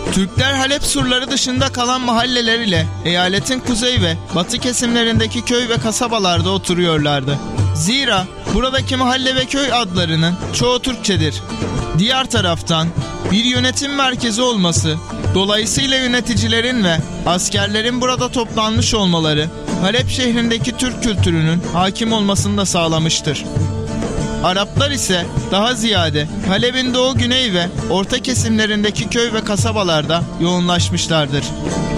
Türkler Halep surları dışında kalan mahalleler ile eyaletin kuzey ve batı kesimlerindeki köy ve kasabalarda oturuyorlardı. Zira buradaki mahalle ve köy adlarının çoğu Türkçedir. Diğer taraftan bir yönetim merkezi olması, dolayısıyla yöneticilerin ve askerlerin burada toplanmış olmaları, Halep şehrindeki Türk kültürünün hakim olmasını da sağlamıştır. Araplar ise daha ziyade Halep'in doğu, güney ve orta kesimlerindeki köy ve kasabalarda yoğunlaşmışlardır.